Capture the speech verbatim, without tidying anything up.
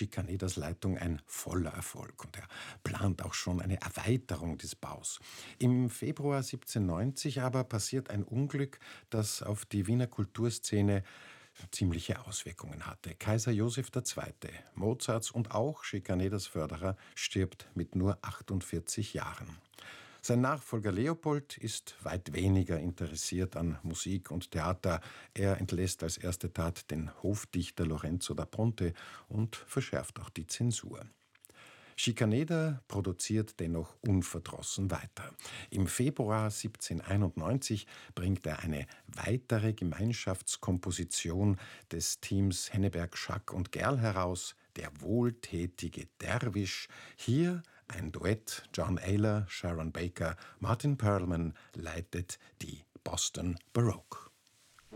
Schikaneders Leitung ein voller Erfolg und er plant auch schon eine Erweiterung des Baus. Im Februar siebzehnhundertneunzig aber passiert ein Unglück, das auf die Wiener Kulturszene ziemliche Auswirkungen hatte. Kaiser Joseph der Zweite., Mozarts und auch Schikaneders Förderer, stirbt mit nur achtundvierzig Jahren. Sein Nachfolger Leopold ist weit weniger interessiert an Musik und Theater. Er entlässt als erste Tat den Hofdichter Lorenzo da Ponte und verschärft auch die Zensur. Schikaneder produziert dennoch unverdrossen weiter. Im Februar siebzehnhunderteinundneunzig bringt er eine weitere Gemeinschaftskomposition des Teams Henneberg, Schack und Gerl heraus, Der wohltätige Derwisch. Hier ein Duett, John Ayler, Sharon Baker, Martin Perlman leitet die Boston Baroque.